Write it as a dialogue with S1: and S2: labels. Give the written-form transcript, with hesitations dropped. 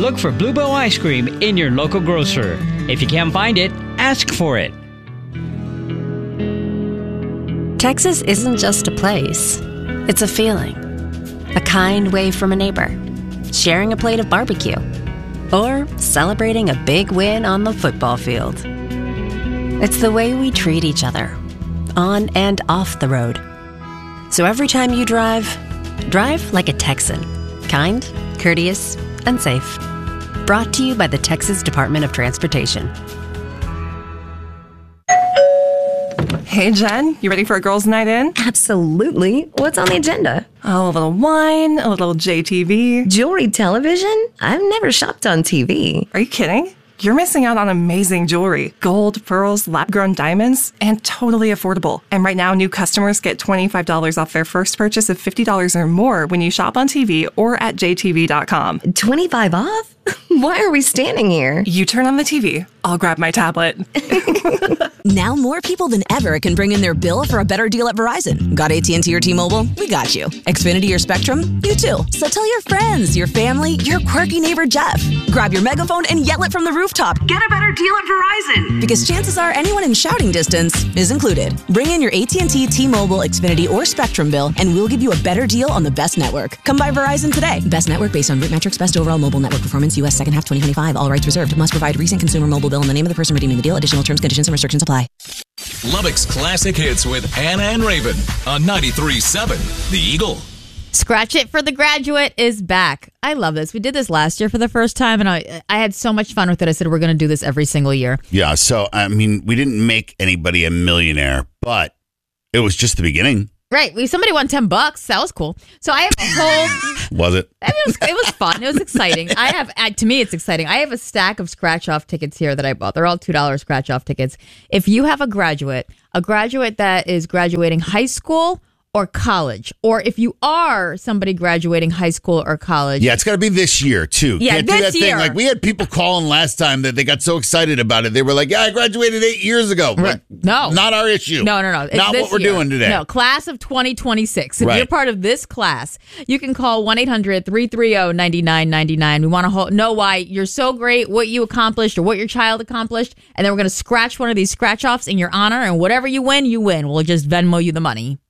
S1: Look for Bluebell ice cream in your local grocer. If you can't find it, ask for it.
S2: Texas isn't just a place. It's a feeling. A kind wave from a neighbor. Sharing a plate of barbecue. Or celebrating a big win on the football field. It's the way we treat each other. On and off the road. So every time you drive like a Texan. Kind, courteous, and safe. Brought to you by the Texas Department of Transportation.
S3: Hey, Jen, you ready for a girls' night in?
S4: Absolutely. What's on the agenda?
S3: Oh, a little wine, a little JTV.
S4: Jewelry television? I've never shopped on TV.
S3: Are you kidding? You're missing out on amazing jewelry. Gold, pearls, lab-grown diamonds, and totally affordable. And right now, new customers get $25 off their first purchase of $50 or more when you shop on TV or at jtv.com.
S4: 25 off? Why are we standing here?
S3: You turn on the TV. I'll grab my tablet.
S5: Now more people than ever can bring in their bill for a better deal at Verizon. Got AT&T or T-Mobile? We got you. Xfinity or Spectrum? You too. So tell your friends, your family, your quirky neighbor Jeff. Grab your megaphone and yell it from the rooftop. Get a better deal at Verizon. Because chances are anyone in shouting distance is included. Bring in your AT&T, T-Mobile, Xfinity, or Spectrum bill, and we'll give you a better deal on the best network. Come by Verizon today. Best network based on root metrics, best overall mobile network performance, U.S. second half 2025. All rights reserved. Must provide recent consumer mobile bill in the name of the person redeeming the deal. Additional terms, conditions, and restrictions apply.
S6: Lubbock's Classic Hits with Anna and Raven on 93.7 The Eagle.
S7: Scratch It for the Graduate is back. I love this. We did this last year for the first time, and I had so much fun with it. I said we're going to do this every single year.
S8: Yeah, so, I mean, we didn't make anybody a millionaire, but it was just the beginning.
S7: Right. Somebody won $10. That was cool. So I have a whole...
S8: Was it?
S7: It was fun. It was exciting. To me, it's exciting. I have a stack of scratch-off tickets here that I bought. They're all $2 scratch-off tickets. If you have a graduate that is graduating high school or college, or if you are somebody graduating high school or college.
S8: Yeah, it's got to be this year, too.
S7: Yeah,
S8: Can't do that thing. Like, we had people calling last time that they got so excited about it. They were like, yeah, I graduated 8 years ago. Like,
S7: no.
S8: Not our issue.
S7: No. It's
S8: not what we're doing today.
S7: No, class of 2026. If you're part of this class, you can call 1-800-330-9999. We want to know why you're so great, what you accomplished, or what your child accomplished, and then we're going to scratch one of these scratch-offs in your honor, and whatever you win, you win. We'll just Venmo you the money.